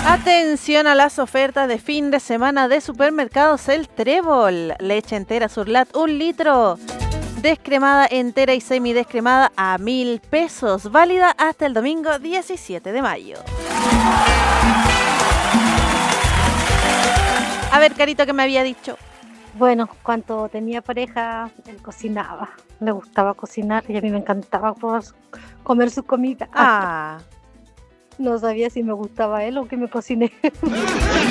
Atención a las ofertas de fin de semana de Supermercados El Trébol. Leche entera Surlat 1 litro. Descremada entera y semidescremada a 1.000 pesos. Válida hasta el domingo 17 de mayo. A ver, Carito, ¿qué me había dicho? Bueno, cuando tenía pareja, él cocinaba. Le gustaba cocinar y a mí me encantaba comer su comida. Ah, No sabía si me gustaba él o que me cociné.